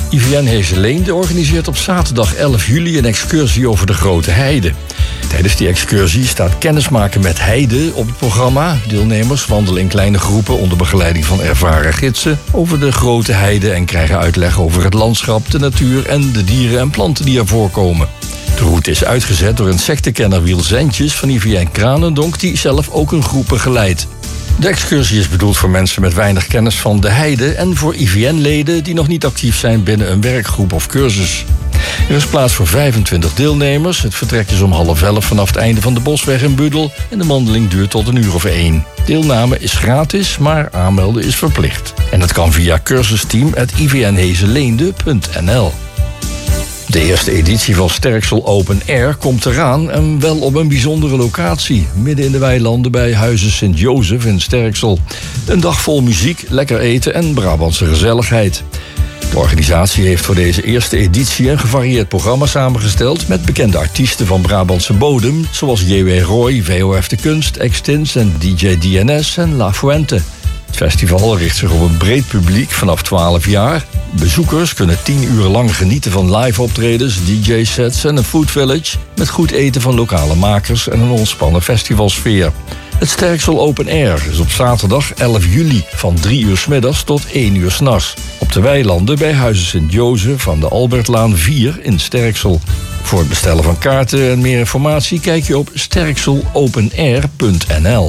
IVN Heeseleende organiseert op zaterdag 11 juli een excursie over de Grote Heide. Tijdens die excursie staat kennismaken met heide op het programma. Deelnemers wandelen in kleine groepen onder begeleiding van ervaren gidsen over de Grote Heide en krijgen uitleg over het landschap, de natuur en de dieren en planten die er voorkomen. De route is uitgezet door insectenkenner Wiel Zentjes van IVN Kranendonk, die zelf ook een groep begeleidt. De excursie is bedoeld voor mensen met weinig kennis van de heide en voor IVN-leden die nog niet actief zijn binnen een werkgroep of cursus. Er is plaats voor 25 deelnemers. Het vertrek is om 10:30 vanaf het einde van de Bosweg in Budel en de wandeling duurt tot 1:01. Deelname is gratis, maar aanmelden is verplicht. En dat kan via cursusteam@ivnheeseleende.nl. De eerste editie van Sterksel Open Air komt eraan en wel op een bijzondere locatie. Midden in de weilanden bij Huize Sint-Jozef in Sterksel. Een dag vol muziek, lekker eten en Brabantse gezelligheid. De organisatie heeft voor deze eerste editie een gevarieerd programma samengesteld met bekende artiesten van Brabantse bodem, zoals J.W. Roy, VOF de Kunst, Extins en DJ DNS en La Fuente. Het festival richt zich op een breed publiek vanaf 12 jaar. Bezoekers kunnen 10 uur lang genieten van live optredens, DJ-sets en een food village met goed eten van lokale makers en een ontspannen festivalsfeer. Het Sterksel Open Air is op zaterdag 11 juli van 3 uur 's middags tot 1 uur 's nachts. Op de weilanden bij Huize Sint-Jozef van de Albertlaan 4 in Sterksel. Voor het bestellen van kaarten en meer informatie kijk je op sterkselopenair.nl.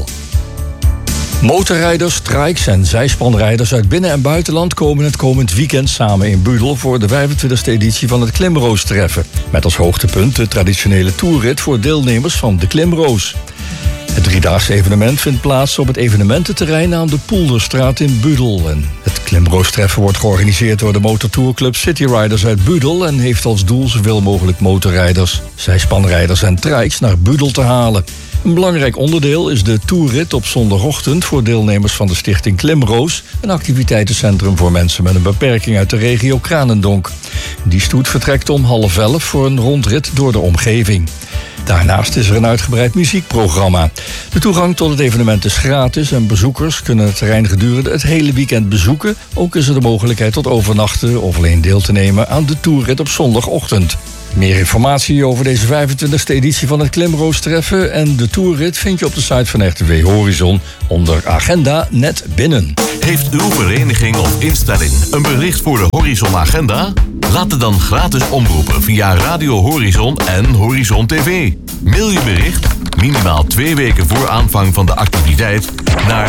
Motorrijders, trikes en zijspanrijders uit binnen- en buitenland komen het komend weekend samen in Budel voor de 25e editie van het Klimroos-treffen. Met als hoogtepunt de traditionele toerrit voor deelnemers van de Klimroos. Het driedaagse evenement vindt plaats op het evenemententerrein aan de Poelderstraat in Budel. En het Klimroos-treffen wordt georganiseerd door de motortourclub City Riders uit Budel en heeft als doel zoveel mogelijk motorrijders, zijspanrijders en trikes naar Budel te halen. Een belangrijk onderdeel is de toerrit op zondagochtend voor deelnemers van de stichting Klimroos, een activiteitencentrum voor mensen met een beperking uit de regio Kranendonk. Die stoet vertrekt om 10:30 voor een rondrit door de omgeving. Daarnaast is er een uitgebreid muziekprogramma. De toegang tot het evenement is gratis en bezoekers kunnen het terrein gedurende het hele weekend bezoeken. Ook is er de mogelijkheid tot overnachten of alleen deel te nemen aan de toerrit op zondagochtend. Meer informatie over deze 25e editie van het Klimroos-treffen en de toerrit vind je op de site van RTV Horizon onder agenda net binnen. Heeft uw vereniging of instelling een bericht voor de Horizon Agenda? Laat het dan gratis omroepen via Radio Horizon en Horizon TV. Mail je bericht, minimaal 2 weken voor aanvang van de activiteit, naar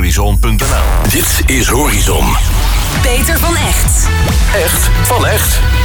info@rtvhorizon.nl. Dit is Horizon. Peter van Echt. Echt van echt.